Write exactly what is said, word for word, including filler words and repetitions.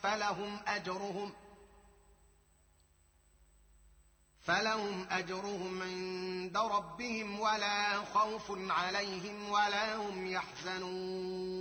فلهم أجرهم فلهم أجرهم عند ربهم ولا خوف عليهم ولا هم يحزنون